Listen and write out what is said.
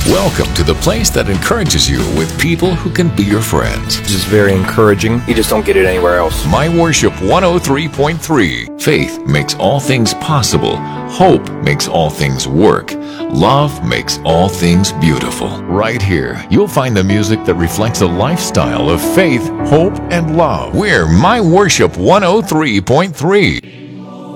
Welcome to the place that encourages you with people who can be your friends. It's just very encouraging. You just don't get it anywhere else. My Worship 103.3. Faith makes all things possible. Hope makes all things work. Love makes all things beautiful. Right here, you'll find the music that reflects a lifestyle of faith, hope, and love. We're My Worship 103.3.